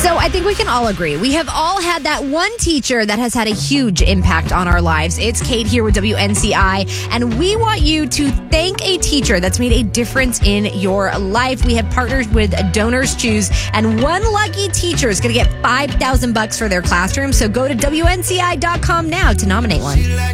So I think we can all agree. We have all had that one teacher that has had a huge impact on our lives. It's Kate here with WNCI, and we want you to thank a teacher that's made a difference in your life. We have partnered with Donors Choose, and one lucky teacher is going to get $5,000 for their classroom. So go to WNCI.com now to nominate one.